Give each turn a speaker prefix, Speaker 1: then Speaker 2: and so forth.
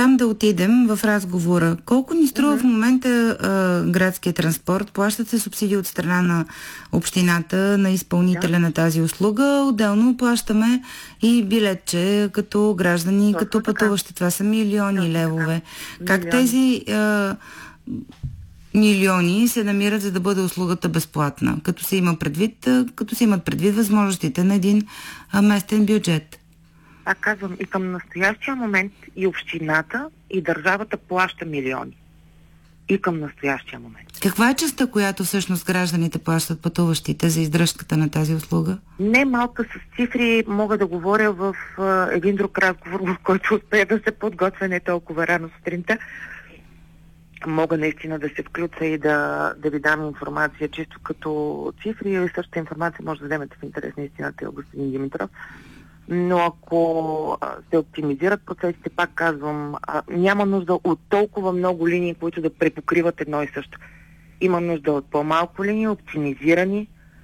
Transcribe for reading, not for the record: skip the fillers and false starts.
Speaker 1: там да отидем в разговора. Колко ни струва в момента градския транспорт? Плащат се субсидии от страна на общината, на изпълнителя на тази услуга. Отделно плащаме и билетче като граждани, като пътуващи. Това са милиони левове. Как тези милиони се намират, за да бъде услугата безплатна, като се имат предвид възможностите на един местен бюджет?
Speaker 2: Пак казвам, и към настоящия момент и общината, и държавата плаща милиони. И към настоящия момент.
Speaker 1: Каква е частта, която всъщност гражданите плащат, пътуващите, за издръжката на тази услуга?
Speaker 2: Не малка, с цифри мога да говоря в един друг разговор, в който успея да се подготвя не толкова рано сутринта. Мога наистина да се включа и да ви дам информация чисто като цифри, и същата информация може да вземете в интерес на истината, господин Димитров. Но ако се оптимизират процесите, пак казвам, няма нужда от толкова много линии, които да препокриват едно и също. Има нужда от по-малко линии, оптимизирани,